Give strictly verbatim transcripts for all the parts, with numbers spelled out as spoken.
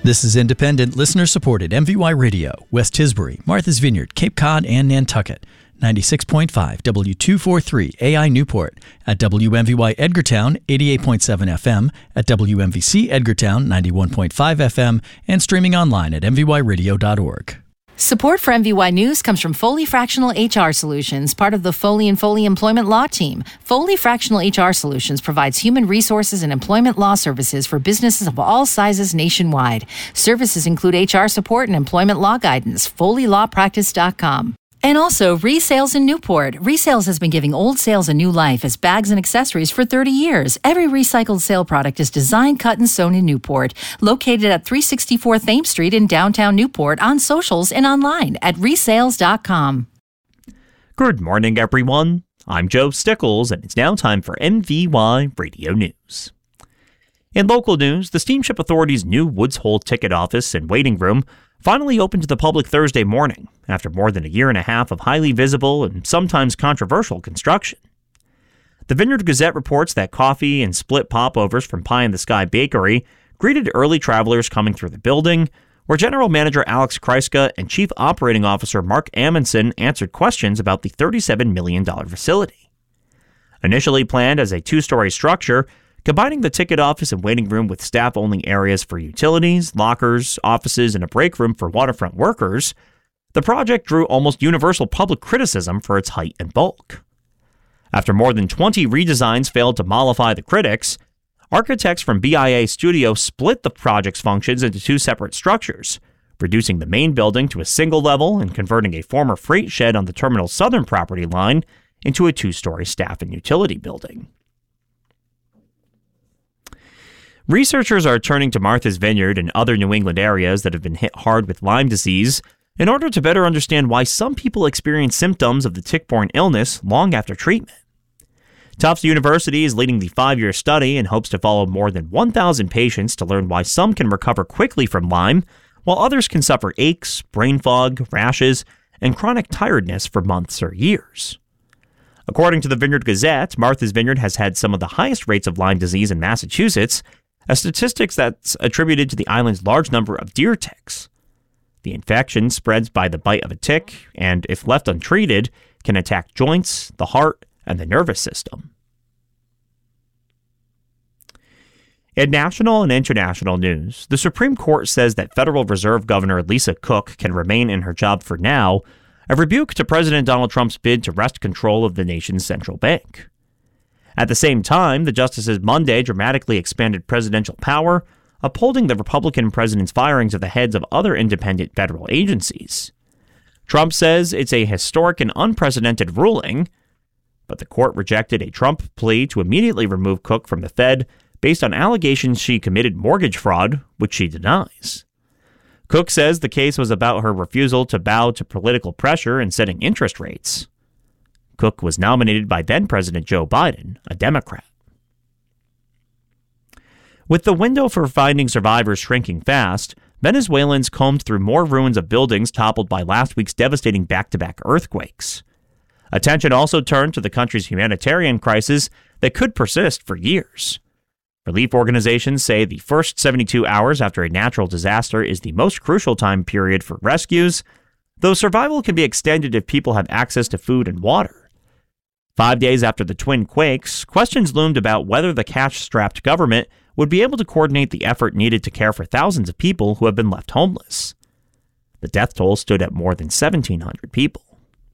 This is independent, listener-supported M V Y Radio, West Tisbury, Martha's Vineyard, Cape Cod, and Nantucket. ninety-six point five W two forty-three A I Newport, at W M V Y Edgartown, eighty-eight point seven F M, at W M V C Edgartown, ninety-one point five F M, and streaming online at m v y radio dot org. Support for M V Y News comes from Foley Fractional H R Solutions, part of the Foley and Foley Employment Law Team. Foley Fractional H R Solutions provides human resources and employment law services for businesses of all sizes nationwide. Services include H R support and employment law guidance. foley law practice dot com. And also, Resales in Newport. Resales has been giving old sales a new life as bags and accessories for thirty years. Every recycled sale product is designed, cut, and sewn in Newport. Located at three sixty-four Thames Street in downtown Newport, on socials and online at resales dot com. Good morning, everyone. I'm Joe Stickles, and it's now time for M V Y Radio News. In local news, the Steamship Authority's new Woods Hole ticket office and waiting room finally opened to the public Thursday morning after more than a year and a half of highly visible and sometimes controversial construction. The Vineyard Gazette reports that coffee and split popovers from Pie in the Sky Bakery greeted early travelers coming through the building, where General Manager Alex Kryska and Chief Operating Officer Mark Amundsen answered questions about the thirty-seven million dollars facility. Initially planned as a two-story structure, combining the ticket office and waiting room with staff-only areas for utilities, lockers, offices, and a break room for waterfront workers, the project drew almost universal public criticism for its height and bulk. After more than twenty redesigns failed to mollify the critics, architects from B I A Studio split the project's functions into two separate structures, reducing the main building to a single level and converting a former freight shed on the terminal's southern property line into a two-story staff and utility building. Researchers are turning to Martha's Vineyard and other New England areas that have been hit hard with Lyme disease in order to better understand why some people experience symptoms of the tick-borne illness long after treatment. Tufts University is leading the five-year study and hopes to follow more than one thousand patients to learn why some can recover quickly from Lyme, while others can suffer aches, brain fog, rashes, and chronic tiredness for months or years. According to the Vineyard Gazette, Martha's Vineyard has had some of the highest rates of Lyme disease in Massachusetts, a statistic that's attributed to the island's large number of deer ticks. The infection spreads by the bite of a tick and, if left untreated, can attack joints, the heart, and the nervous system. In national and international news, the Supreme Court says that Federal Reserve Governor Lisa Cook can remain in her job for now, a rebuke to President Donald Trump's bid to wrest control of the nation's central bank. At the same time, the justices Monday dramatically expanded presidential power, upholding the Republican president's firings of the heads of other independent federal agencies. Trump says it's a historic and unprecedented ruling, but the court rejected a Trump plea to immediately remove Cook from the Fed based on allegations she committed mortgage fraud, which she denies. Cook says the case was about her refusal to bow to political pressure in setting interest rates. Cook was nominated by then-President Joe Biden, a Democrat. With the window for finding survivors shrinking fast, Venezuelans combed through more ruins of buildings toppled by last week's devastating back-to-back earthquakes. Attention also turned to the country's humanitarian crisis that could persist for years. Relief organizations say the first seventy-two hours after a natural disaster is the most crucial time period for rescues, though survival can be extended if people have access to food and water. Five days after the twin quakes, questions loomed about whether the cash-strapped government would be able to coordinate the effort needed to care for thousands of people who have been left homeless. The death toll stood at more than seventeen hundred people.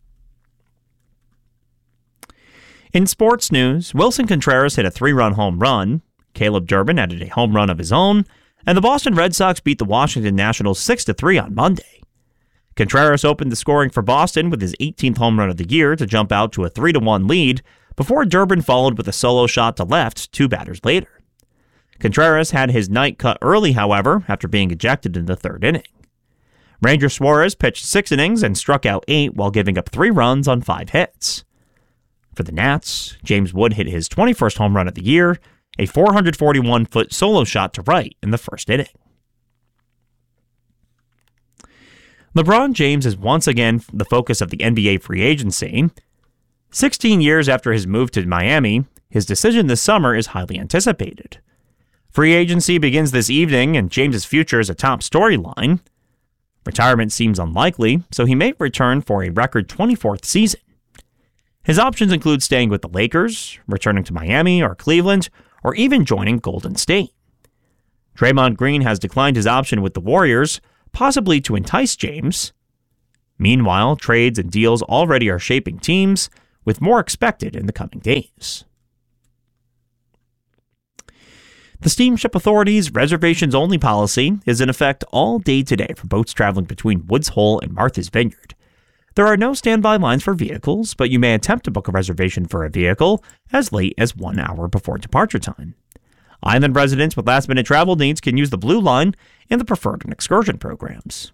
In sports news, Wilson Contreras hit a three-run home run, Caleb Durbin added a home run of his own, and the Boston Red Sox beat the Washington Nationals six to three on Monday. Contreras opened the scoring for Boston with his eighteenth home run of the year to jump out to a three to one lead before Durbin followed with a solo shot to left two batters later. Contreras had his night cut early, however, after being ejected in the third inning. Ranger Suarez pitched six innings and struck out eight while giving up three runs on five hits. For the Nats, James Wood hit his twenty-first home run of the year, a four hundred forty-one foot solo shot to right in the first inning. LeBron James is once again the focus of the N B A free agency. sixteen years after his move to Miami, his decision this summer is highly anticipated. Free agency begins this evening, and James's future is a top storyline. Retirement seems unlikely, so he may return for a record twenty-fourth season. His options include staying with the Lakers, returning to Miami or Cleveland, or even joining Golden State. Draymond Green has declined his option with the Warriors, possibly to entice James. Meanwhile, trades and deals already are shaping teams, with more expected in the coming days. The Steamship Authority's reservations-only policy is in effect all day today for boats traveling between Woods Hole and Martha's Vineyard. There are no standby lines for vehicles, but you may attempt to book a reservation for a vehicle as late as one hour before departure time. Island residents with last-minute travel needs can use the Blue Line and the Preferred and Excursion programs.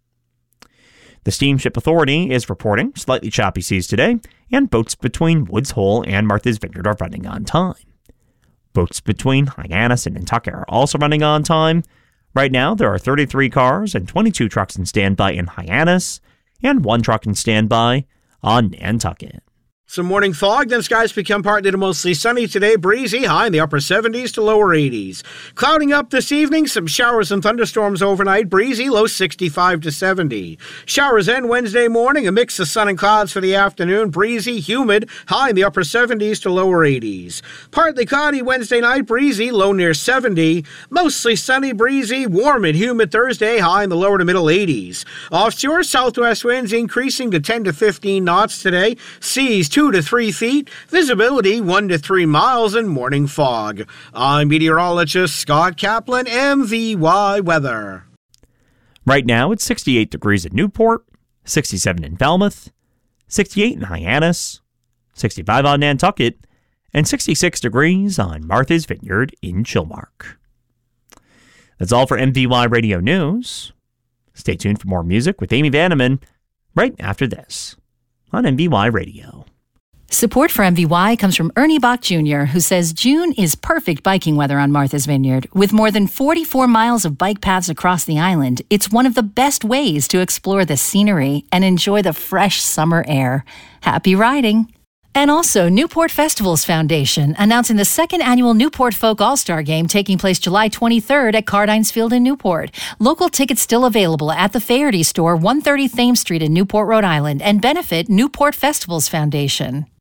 The Steamship Authority is reporting slightly choppy seas today, and boats between Woods Hole and Martha's Vineyard are running on time. Boats between Hyannis and Nantucket are also running on time. Right now, there are thirty-three cars and twenty-two trucks in standby in Hyannis, and one truck in standby on Nantucket. Some morning fog, then skies become partly to mostly sunny today, breezy, high in the upper seventies to lower eighties. Clouding up this evening, some showers and thunderstorms overnight, breezy, low sixty-five to seventy. Showers end Wednesday morning, a mix of sun and clouds for the afternoon, breezy, humid, high in the upper seventies to lower eighties. Partly cloudy Wednesday night, breezy, low near seventy. Mostly sunny, breezy, warm and humid Thursday, high in the lower to middle eighties. Offshore, southwest winds increasing to ten to fifteen knots today, seas two to three feet, visibility one to three miles, and morning fog. I'm meteorologist Scott Kaplan, M V Y Weather. Right now, it's sixty-eight degrees at Newport, sixty-seven in Falmouth, sixty-eight in Hyannis, sixty-five on Nantucket, and sixty-six degrees on Martha's Vineyard in Chilmark. That's all for M V Y Radio News. Stay tuned for more music with Amy Vanneman right after this on M V Y Radio. Support for M V Y comes from Ernie Bach Junior, who says June is perfect biking weather on Martha's Vineyard. With more than forty-four miles of bike paths across the island, it's one of the best ways to explore the scenery and enjoy the fresh summer air. Happy riding! And also, Newport Festivals Foundation, announcing the second annual Newport Folk All-Star Game taking place July twenty-third at Cardines Field in Newport. Local tickets still available at the Faherty Store, one thirty Thames Street in Newport, Rhode Island, and benefit Newport Festivals Foundation.